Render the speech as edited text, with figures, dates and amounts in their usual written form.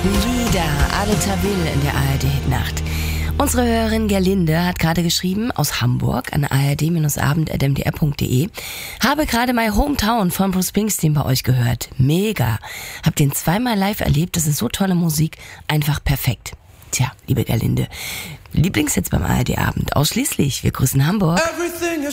Lieder, Adel Tawil in der ARD-Nacht. Unsere Hörerin Gerlinde hat gerade geschrieben, aus Hamburg an ard-abend@mdr.de. Habe gerade My Hometown von Bruce Springsteen bei euch gehört. Mega. Hab den zweimal live erlebt, das ist so tolle Musik, einfach perfekt. Tja, liebe Gerlinde, Lieblingshits beim ARD-Abend, ausschließlich. Wir grüßen Hamburg.